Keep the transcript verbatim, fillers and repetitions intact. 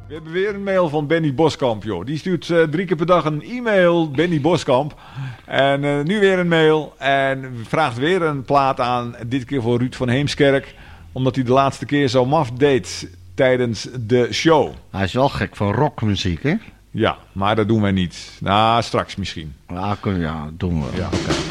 We hebben weer een mail van Benny Boskamp, joh. Die stuurt uh, drie keer per dag een e-mail, Benny Boskamp. En uh, nu weer een mail en vraagt weer een plaat aan, dit keer voor Ruud van Heemskerk. Omdat hij de laatste keer zo maf deed tijdens de show. Hij is wel gek van rockmuziek, hè? Ja, maar dat doen wij niet. Nou, straks misschien. Ja, kun- ja doen we. Ja, oké.